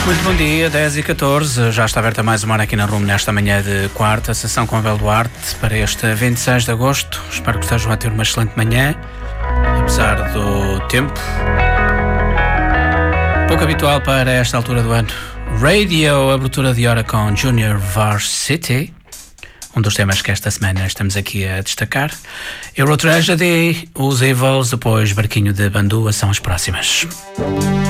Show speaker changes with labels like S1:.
S1: Muito bom dia, 10h14, já está aberta mais uma hora aqui na Rumo nesta manhã de quarta, sessão com Abel Duarte para este 26 de agosto. Espero que estejam a ter uma excelente manhã, apesar do tempo pouco habitual para esta altura do ano. Radio, abertura de hora com Junior Varsity, um dos temas que esta semana estamos aqui a destacar. Euro Tragedy, os Evils, depois Barquinho de Bandua são as próximas.